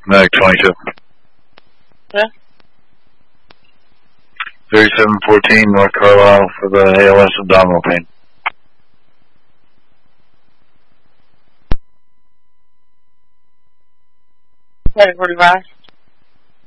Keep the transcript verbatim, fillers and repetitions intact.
Medic twenty-two. Yeah? thirty-seven fourteen North Carlisle for the A L S abdominal pain. Medic forty-five.